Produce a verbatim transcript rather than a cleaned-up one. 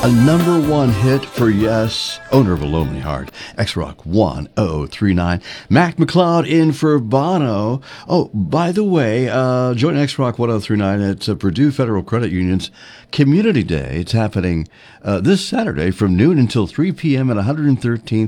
A number one hit for Yes, owner of a lonely heart. X-Rock one oh three nine. Mac McLeod in for Bono. Oh, by the way, uh, join X-Rock one oh three nine at uh, Purdue Federal Credit Union's Community Day. It's happening uh, this Saturday from noon until three p.m. at one hundred thirteenth